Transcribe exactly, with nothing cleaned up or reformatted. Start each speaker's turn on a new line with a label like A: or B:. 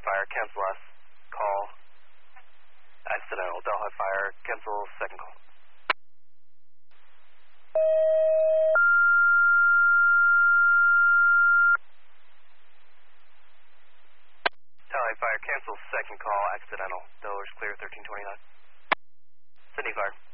A: Fire, cancel last call. Accidental. Delhi Fire, cancel second call. Delhi Fire, cancel second call. Accidental. Delaware clear, thirteen twenty-nine. Sydney Fire.